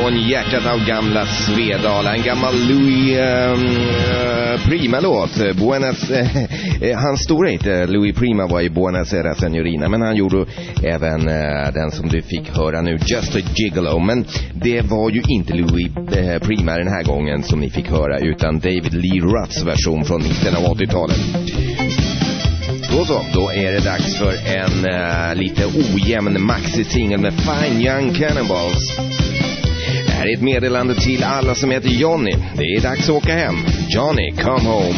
från hjärtat av gamla Svedala. En gammal Louis Prima-låt. Hans stora hit, Louis Prima, var i Buenos Aires Senorina. Men han gjorde även den som du fick höra nu, Just a Gigolo. Men det var ju inte Louis Prima den här gången som ni fick höra, utan David Lee Roths version från mitten av 80-talet. Då är det dags för en lite ojämn maxi-singel med Fine Young Cannibals. Det här är ett meddelande till alla som heter Johnny. Det är dags att åka hem. Johnny, come home.